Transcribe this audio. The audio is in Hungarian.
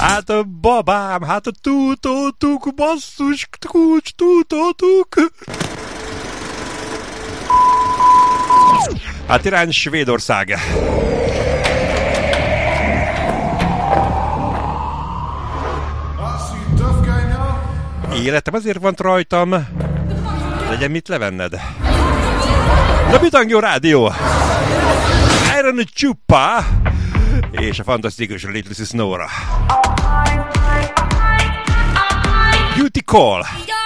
Hát a babám, hát a tútótuk, basszus, kulcs, tútótuk. Hát irány Svédország. Életem azért van rajtam, legyen mit levenned. The Bitangyó Rádió, Iron Csupa és a fantasztikus Little Snowra. Beauty Call.